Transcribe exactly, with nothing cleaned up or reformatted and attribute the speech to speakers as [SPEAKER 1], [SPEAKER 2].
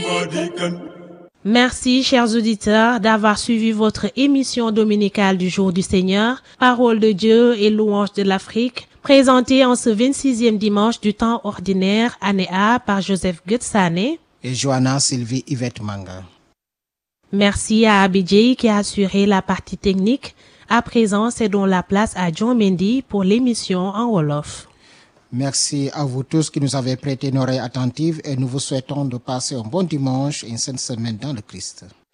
[SPEAKER 1] Merci, chers auditeurs, d'avoir suivi votre émission dominicale du Jour du Seigneur, Parole de Dieu et louange de l'Afrique, présentée en ce vingt-sixième dimanche du temps ordinaire, année A, par Joseph Gutsane
[SPEAKER 2] et Joanna Sylvie Yvette Manga.
[SPEAKER 1] Merci à Abidjay qui a assuré la partie technique. À présent, cédons la place à John Mendy pour l'émission en Wolof.
[SPEAKER 2] Merci à vous tous qui nous avez prêté une oreille attentive et nous vous souhaitons de passer un bon dimanche et une sainte semaine dans le Christ.